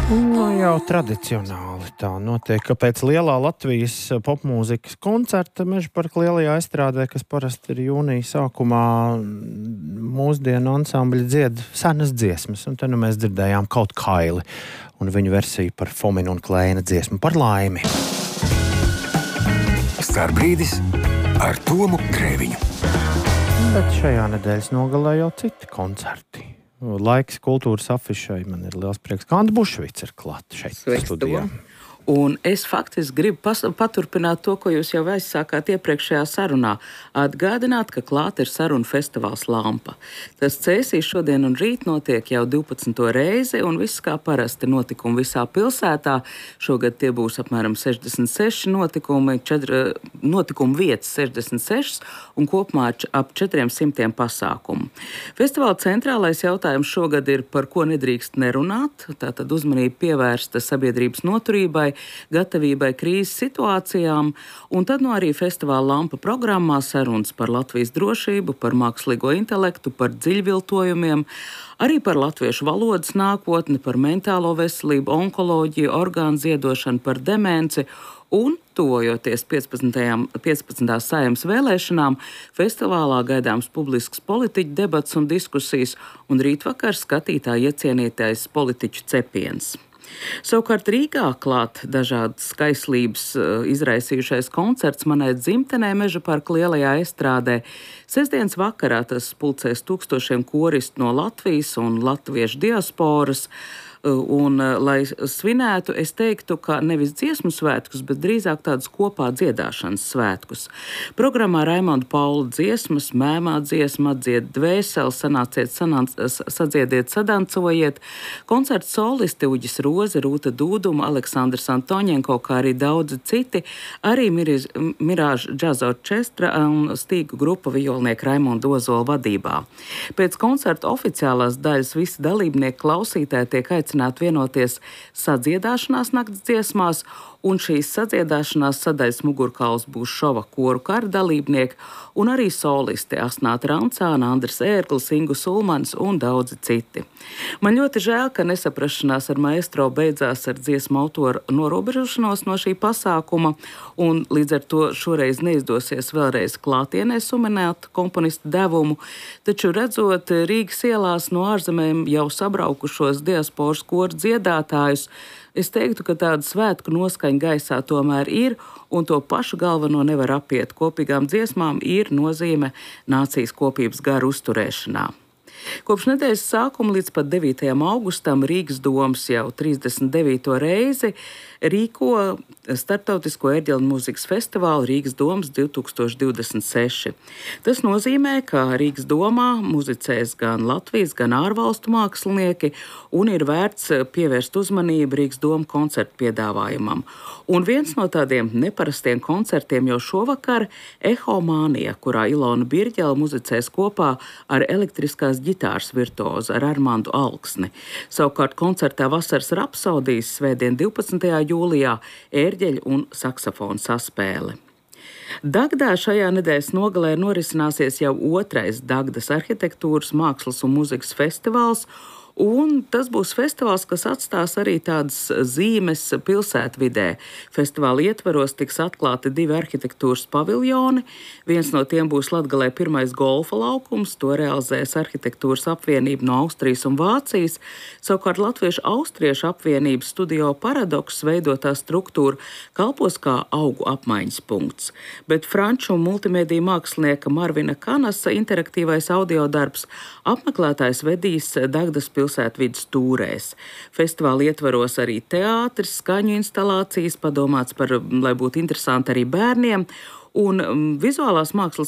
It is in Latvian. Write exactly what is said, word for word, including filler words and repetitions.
Nu, jau tradicionāli tā notiek, ka pēc lielā Latvijas popmūzikas koncerta Mežaparka lielajā aizstrādē, kas parasti ir jūnija sākumā, mūsdienu ansambļi dzied senas dziesmas, un te nu mēs dzirdējām Kaut kaili un viņu versiju par Fomina un Kleina dziesmu par laimi. Starbrīdis ar Tomu Grēviņu. Bet šajā nedēļas nogalē jau citi koncerti. Laiks kultūras afišai. Man ir liels prieks, ka Anta Bušvica ir klāt šeit studijā. Un es faktiski gribu pas, paturpināt to, ko jūs jau aizsākāt iepriekšējā sarunā. Atgādināt, ka klāt ir sarunu festivāls Lampa. Tas cēsīs šodien un rīt notiek jau divpadsmito reizi, un viss kā parasti notikumi visā pilsētā. Šogad tie būs apmēram sešdesmit seši notikumi, četri, notikumi vietas sešdesmit seši un kopumā ap četriem simtiem pasākumu. Festivāla centrālais jautājums šogad ir, par ko nedrīkst nerunāt. Tātad uzmanība pievērsta sabiedrības noturībai, gatavībai krīzes situācijām, un tad no arī festivāla Lampa programmā sarunas par Latvijas drošību, par mākslīgo intelektu, par dziļviltojumiem, arī par latviešu valodas nākotni, par mentālo veselību, onkoloģiju, orgānu ziedošanu, par demenci. Un, tuvojoties piecpadsmitās Saeimas vēlēšanām, festivālā gaidāms publisks politiķu debats un diskusijas, un rītvakar skatītāji iecienītais politiķu cepiens. Savukārt Rīgā klāt dažādas skaistlības izraisījušais koncerts manai dzimtenē Mežaparka lielajā estrādē. Sestdienas vakarā tas pulcēs tūkstošiem koristu no Latvijas un latviešu diasporas. Un, lai svinētu, es teiktu, ka nevis dziesmu svētkus, bet drīzāk tādus kopā dziedāšanas svētkus. Programmā Raimonda Paula dziesmas, Mēmā dziesma, Atdzied dvēseli, sanāciet, sanāc, sadziediet, sadancojiet. Koncerts solisti Uģis Roze, Rūta Dūduma, Aleksandrs Antoņenko, kā arī daudzi citi, arī Mirāža džaza orķestra un stīgu grupa vijolnieka Raimonda Ozola vadībā. Pēc koncerta oficiālās daļas visi dalībnieki klausītāji tiek aicināti vienoties sadziedāšanās nakts dziesmās, un šīs sadziedāšanās sadaļas mugurkauls būs šova koru kara dalībnieki un arī solisti Asnāta Rancāna, Andris Ērglis, Ingu Sulmanis un daudzi citi. Man ļoti žēl, ka nesaprašanās ar maestro beidzās ar dziesmu autoru norobežošanos no šī pasākuma, un līdz ar to šoreiz neizdosies vēlreiz klātienē suminēt komponistu devumu, taču redzot Rīgas ielās no ārzemēm jau sabraukušos diasporas koru dziedātājus, es teiktu, ka tāda svētku noskaņa gaisā tomēr ir, un to pašu galveno nevar apiet. Kopīgām dziesmām ir nozīme nācijas kopības garu uzturēšanā. Kopš nedēļas sākuma līdz pat devītajam augustam Rīgas domas jau trīsdesmit devīto reizi rīko starptautisko ērģeļu mūzikas festivālu Rīgas domas divi tūkstoši divdesmit seši. Tas nozīmē, ka Rīgas domā muzicēs gan Latvijas, gan ārvalstu mākslinieki, un ir vērts pievērst uzmanību Rīgas doma koncertu piedāvājumam. Un viens no tādiem neparastiem koncertiem jau šovakar Ehomānija, kurā Ilona Birģele muzicēs kopā ar elektriskās ģitāras virtuozu ar Armandu Alksni. Savukārt koncertā Vasaras rapsodijas svētdien divpadsmitajā jūlijā ērģeļu un saksofonu saspēle. Dagdā šajā nedēļas nogalē norisināsies jau otrais Dagdas arhitektūras, mākslas un mūzikas festivāls, un tas būs festivāls, kas atstās arī tādas zīmes pilsētvidē. Festivāla ietvaros tiks atklāti divi arhitektūras paviljoni. Viens no tiem būs Latgalē pirmais golfa laukums, to realizēs arhitektūras apvienība no Austrijas un Vācijas. Savukārt Latviešu Austriešu apvienības studio Paradoks veidotā struktūra kalpos kā augu apmaiņas punkts. Bet franču un multimediju mākslinieka Marvina Kanasa interaktīvais audiodarbs apmeklētājs vedīs Dagdas pilsētvidē pilsētvidas tūrēs. Festivāla ietvaros arī teātris, skaņu instalācijas, padomāts par, lai būtu interesanti arī bērniem, un vizuālās mākslas